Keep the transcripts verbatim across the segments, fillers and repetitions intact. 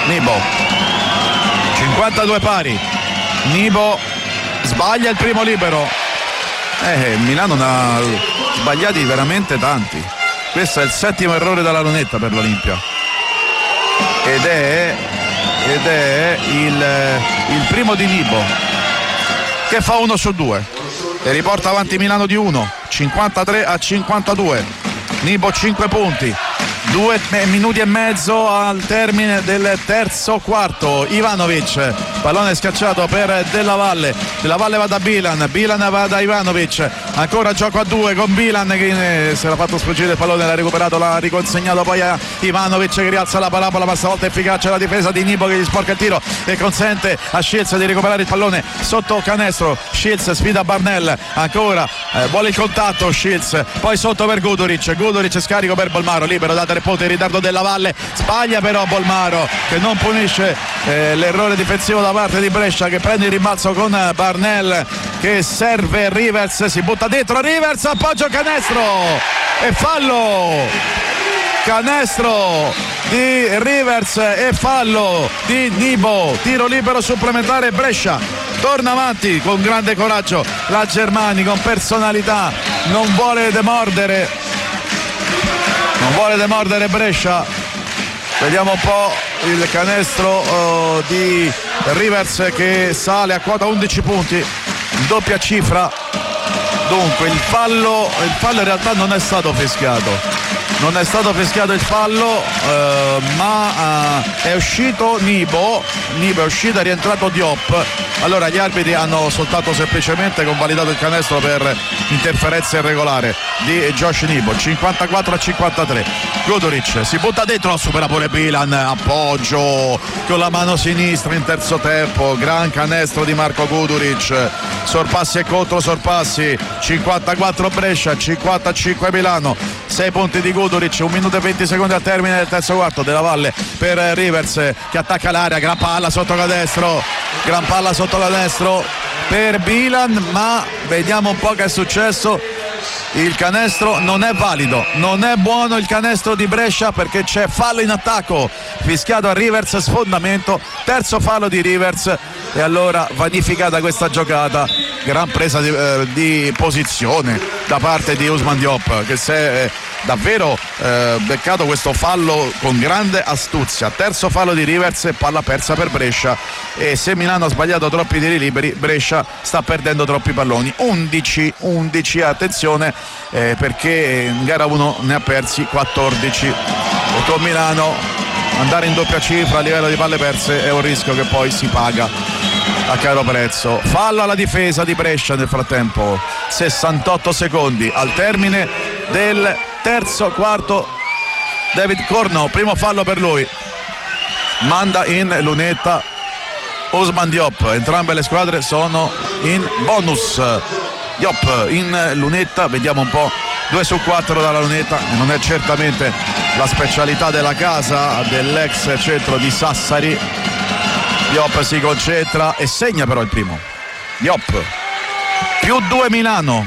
Nibo, cinquantadue pari. Nibo sbaglia il primo libero. Eh, Milano ne ha sbagliati veramente tanti. Questo è il settimo errore dalla lunetta per l'Olimpia. Ed è, ed è il, il primo di Nibo, che fa uno su due e riporta avanti Milano di uno, cinquantatré a cinquantadue. Nibo cinque punti, due minuti e mezzo al termine del terzo quarto. Ivanovic, pallone scacciato per Della Valle. Della Valle va da Bilan, Bilan va da Ivanovic, ancora gioco a due con Bilan che si era fatto sfuggire il pallone, l'ha recuperato, l'ha riconsegnato poi a Ivanovic che rialza la parabola, ma stavolta efficace la difesa di Nibo che gli sporca il tiro e consente a Shields di recuperare il pallone sotto canestro. Shields sfida Barnell, ancora eh, vuole il contatto Shields, poi sotto per Guduric, Guduric scarico per Bolmaro, libero da tre punti, in ritardo Della Valle, sbaglia però Bolmaro che non punisce eh, l'errore difensivo da parte di Brescia, che prende il rimbalzo con Barnell che serve Rivers, si butta dentro Rivers, appoggio canestro e fallo, canestro di Rivers e fallo di Nibo, tiro libero supplementare. Brescia torna avanti con grande coraggio, la Germani con personalità non vuole demordere non vuole demordere Brescia. Vediamo un po' il canestro uh, di Rivers che sale a quota undici punti, doppia cifra. Dunque il fallo, il fallo in realtà non è stato fischiato, non è stato fischiato il fallo, eh, ma eh, è uscito Nibo, Nibo è uscito, è rientrato Diop. Allora gli arbitri hanno soltanto semplicemente convalidato il canestro per interferenza irregolare di Josh Nibo. Cinquantaquattro a cinquantatré. Guduric si butta dentro, supera pure Bilan, appoggio con la mano sinistra in terzo tempo, gran canestro di Marco Guduric, sorpassi e contro sorpassi. Cinquantaquattro Brescia, cinquantacinque Milano, sei punti di Guduric, un minuto e venti secondi al termine del terzo quarto. Della Valle per Rivers che attacca l'area, gran palla sotto canestro, gran palla sotto canestro per Bilan, ma vediamo un po' che è successo. Il canestro non è valido, non è buono il canestro di Brescia perché c'è fallo in attacco fischiato a Rivers, sfondamento, terzo fallo di Rivers e allora vanificata questa giocata. Gran presa di, eh, di posizione da parte di Ousmane Diop che si è eh, davvero eh, beccato questo fallo con grande astuzia. Terzo fallo di Rivers e palla persa per Brescia, e se Milano ha sbagliato troppi tiri liberi, Brescia sta perdendo troppi palloni. undici undici, attenzione eh, perché in gara uno ne ha persi quattordici e con Milano andare in doppia cifra a livello di palle perse è un rischio che poi si paga a caro prezzo. Fallo alla difesa di Brescia nel frattempo, sessantotto secondi al termine del terzo quarto. David Corno, primo fallo per lui, manda in lunetta Ousmane Diop. Entrambe le squadre sono in bonus. Diop in lunetta, vediamo un po', due su quattro dalla lunetta, non è certamente la specialità della casa dell'ex centro di Sassari. Diop si concentra e segna però il primo. Diop, più due Milano,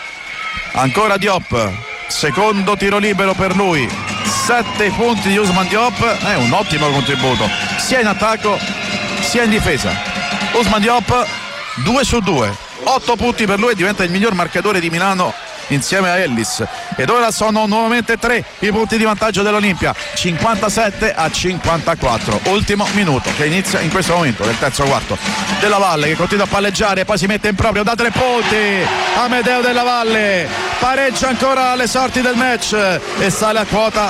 ancora Diop, secondo tiro libero per lui, sette punti di Ousmane Diop, è un ottimo contributo sia in attacco sia in difesa. Ousmane Diop due su due, otto punti per lui e diventa il miglior marcatore di Milano insieme a Ellis. Ed ora sono nuovamente tre i punti di vantaggio dell'Olimpia, cinquantasette a cinquantaquattro. Ultimo minuto che inizia in questo momento del terzo quarto. Della Valle che continua a palleggiare, poi si mette in proprio da tre punti. Amedeo Della Valle pareggia ancora le sorti del match e sale a quota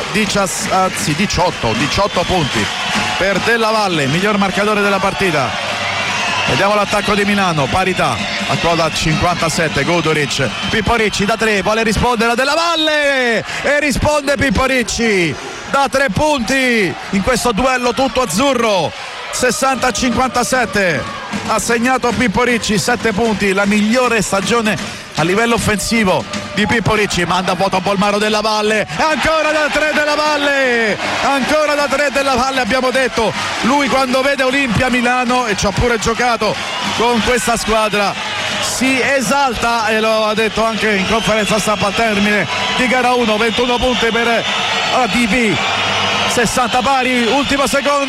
diciotto punti per Della Valle, miglior marcatore della partita. Vediamo l'attacco di Milano, parità a quota cinquantasette. Guduric, Pippo Ricci da tre, vuole rispondere a Della Valle e risponde Pippo Ricci da tre punti in questo duello tutto azzurro. Sessanta a cinquantasette, ha segnato Pippo Ricci, sette punti, la migliore stagione a livello offensivo di Pippo Ricci. Manda a vuoto a Bolmaro Della Valle, ancora da tre Della Valle, ancora da tre Della Valle. Abbiamo detto, lui quando vede Olimpia Milano, e ci ha pure giocato con questa squadra, si esalta, e lo ha detto anche in conferenza stampa al termine di gara uno. Ventuno punti per A D V, sessanta pari, ultimo secondo.